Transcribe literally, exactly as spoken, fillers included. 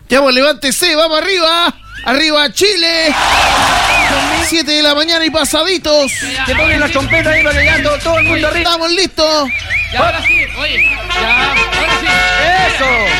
Ya vos, levántese, vamos arriba. Arriba Chile. siete de la mañana y pasaditos. Que pongan las trompetas ahí para que ya todo, todo el mundo arriba. Estamos listos. Ya, ahora sí, oye, ya, ahora sí. Eso.